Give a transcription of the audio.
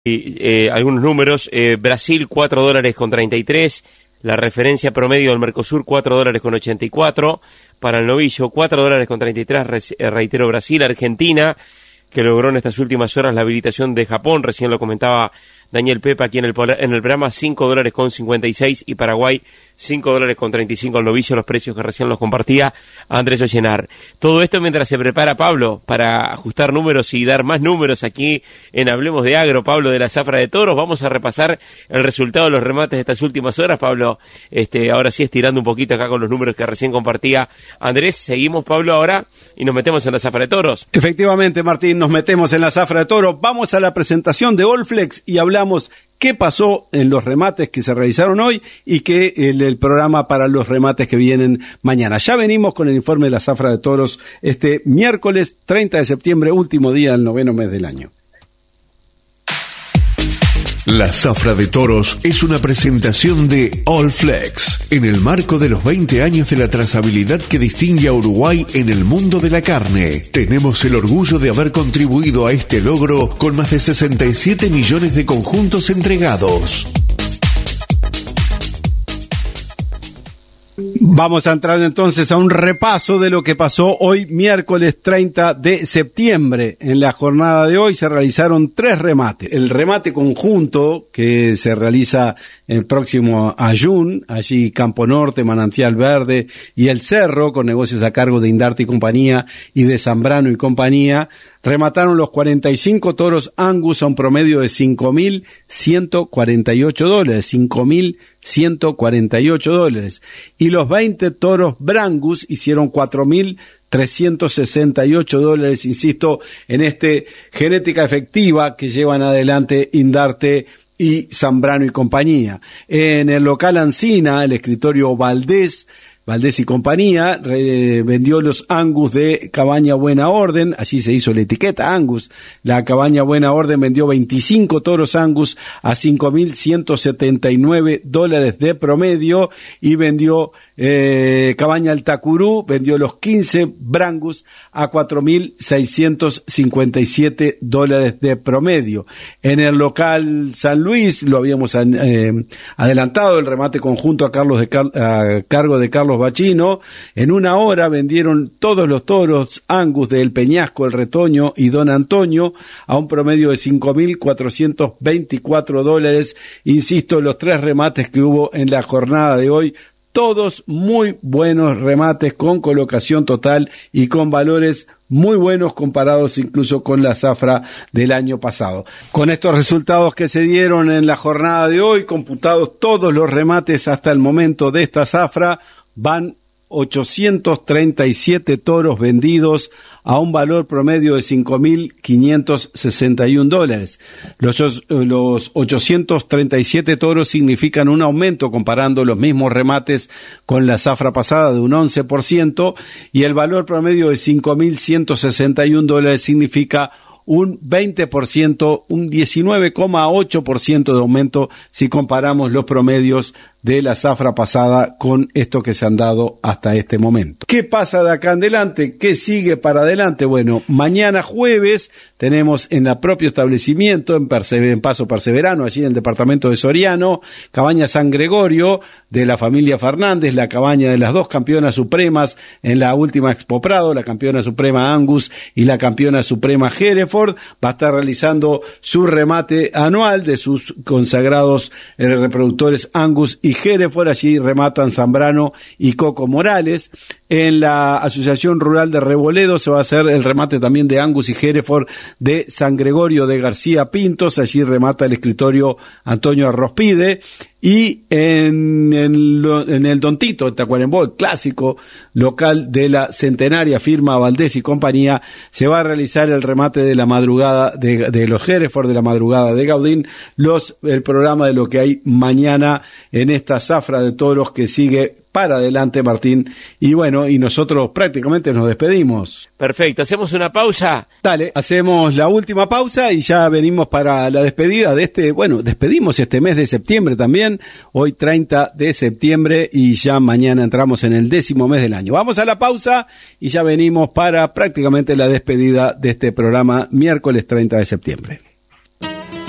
Algunos números. Brasil, $4.33. La referencia promedio del Mercosur, $4.84. Para el novillo, $4.33, reitero, Brasil. Argentina, que logró en estas últimas horas la habilitación de Japón, recién lo comentaba Daniel Pepa aquí en el programa, $5.56, y Paraguay, $5.35 al novillo, los precios que recién los compartía Andrés Ollenar. Todo esto mientras se prepara Pablo para ajustar números y dar más números aquí en Hablemos de Agro. Pablo de la Zafra de Toros, vamos a repasar el resultado de los remates de estas últimas horas, Pablo. Ahora sí, estirando un poquito acá con los números que recién compartía Andrés. Seguimos, Pablo, ahora y nos metemos en la Zafra de Toros. Efectivamente, Martín, nos metemos en la Zafra de Toros. Vamos a la presentación de Allflex y hablamos qué pasó en los remates que se realizaron hoy y que el programa para los remates que vienen mañana. Ya venimos con el informe de la Zafra de Toros este miércoles 30 de septiembre, último día del 9º mes del año. La Zafra de Toros es una presentación de Allflex, en el marco de los 20 años de la trazabilidad que distingue a Uruguay en el mundo de la carne. Tenemos el orgullo de haber contribuido a este logro con más de 67 millones de conjuntos entregados. Vamos a entrar entonces a un repaso de lo que pasó hoy miércoles 30 de septiembre. En la jornada de hoy se realizaron 3 remates. El remate conjunto que se realiza el próximo Ayun, allí Campo Norte, Manantial Verde y El Cerro, con negocios a cargo de Indarte y compañía y de Zambrano y compañía, remataron los 45 toros Angus a un promedio de $5.148, $5.148. Y los 20 toros Brangus hicieron $4.368, insisto, en genética efectiva que llevan adelante Indarte y Zambrano y compañía. En el local Ancina, el escritorio Valdés y compañía vendió los Angus de Cabaña Buena Orden, allí se hizo la etiqueta Angus. La Cabaña Buena Orden vendió 25 toros Angus a $5.179 de promedio, y vendió Cabaña Altacurú, vendió los 15 Brangus a $4.657 de promedio. En el local San Luis, lo habíamos adelantado, el remate conjunto a cargo de Carlos Bachino. En una hora vendieron todos los toros Angus de El Peñasco, El Retoño y Don Antonio a un promedio de $5.424. Insisto, los 3 remates que hubo en la jornada de hoy, todos muy buenos remates con colocación total y con valores muy buenos comparados incluso con la zafra del año pasado. Con estos resultados que se dieron en la jornada de hoy, computados todos los remates hasta el momento de esta zafra, van 837 toros vendidos a un valor promedio de $5.561. Los 837 toros significan un aumento comparando los mismos remates con la zafra pasada de un 11%, y el valor promedio de $5.161 significa un 20%, un 19,8% de aumento si comparamos los promedios de la zafra pasada con esto que se han dado hasta este momento. ¿Qué pasa de acá en adelante? ¿Qué sigue para adelante? Bueno, mañana jueves tenemos en el propio establecimiento, en Paso Perseverano, allí en el departamento de Soriano, Cabaña San Gregorio de la familia Fernández, la cabaña de las 2 campeonas supremas en la última Expo Prado, la campeona suprema Angus y la campeona suprema Hereford. Va a estar realizando su remate anual de sus consagrados reproductores Angus y Hereford. Allí rematan Zambrano y Coco Morales. En la Asociación Rural de Reboledo se va a hacer el remate también de Angus y Hereford de San Gregorio de García Pintos. Allí remata el escritorio Antonio Arrospide. Y en el Don Tito, en Tacuarembó, el clásico local de la centenaria firma Valdés y compañía, se va a realizar el remate de la madrugada de los Hereford, de la madrugada de Gaudín, el programa de lo que hay mañana en esta zafra de toros que sigue para adelante, Martín. Y bueno, y nosotros prácticamente nos despedimos. Perfecto, ¿hacemos una pausa? Dale, hacemos la última pausa y ya venimos para la despedida de despedimos este mes de septiembre también, hoy 30 de septiembre, y ya mañana entramos en el 10º mes del año. Vamos a la pausa y ya venimos para prácticamente la despedida de este programa miércoles 30 de septiembre.